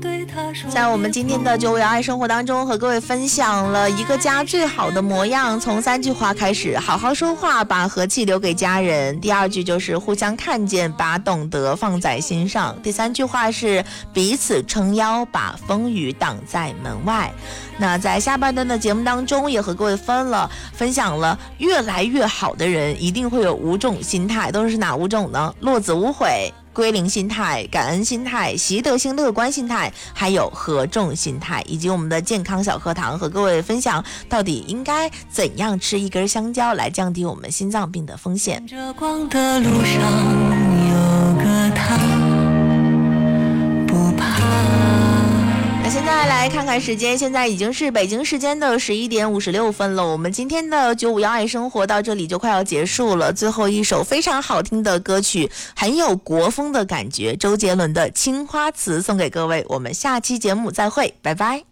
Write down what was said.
在我们今天的951爱生活当中，和各位分享了一个家最好的模样，从3句话开始：好好说话，把和气留给家人；第2句就是互相看见，把懂得放在心上；第3句话是彼此撑腰，把风雨挡在门外。那在下半段的节目当中，也和各位分享了越来越好的人一定会有5种心态，都是哪5种呢？落子无悔、归零心态、感恩心态、习得性乐观心态，还有合众心态，以及我们的健康小课堂，和各位分享到底应该怎样吃一根香蕉来降低我们心脏病的风险。 着光的路上有个他不怕。 那现在来看看时间，现在已经是北京时间的11点56分了。我们今天的951爱生活到这里就快要结束了，最后一首非常好听的歌曲，很有国风的感觉，周杰伦的《青花瓷》送给各位。我们下期节目再会，拜拜。